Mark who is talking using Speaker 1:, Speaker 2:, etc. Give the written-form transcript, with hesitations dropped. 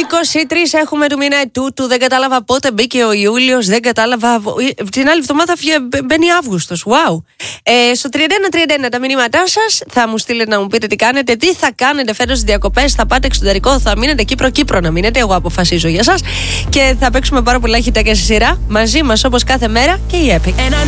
Speaker 1: 23 έχουμε του μήνα ετούτου. Δεν κατάλαβα πότε μπήκε ο Ιούλιος. Δεν κατάλαβα. Την άλλη εβδομάδα μπαίνει Αύγουστος. Wow. Στο 3131 τα μηνύματά σας. Θα μου στείλετε να μου πείτε τι κάνετε. Τι θα κάνετε φέτος στις διακοπές. Θα πάτε εξωτερικό. Θα μείνετε Κύπρο να μείνετε. Εγώ αποφασίζω για σας. Και θα παίξουμε πάρα πολλά χιτάκια στη σειρά. Μαζί μας όπως κάθε μέρα και η Epic.